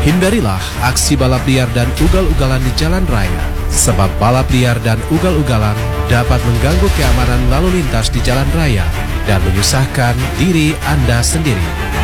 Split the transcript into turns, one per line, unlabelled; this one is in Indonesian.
Hindarilah aksi balap liar dan ugal-ugalan di jalan raya, sebab balap liar dan ugal-ugalan dapat mengganggu keamanan lalu lintas di jalan raya dan menyusahkan diri Anda sendiri.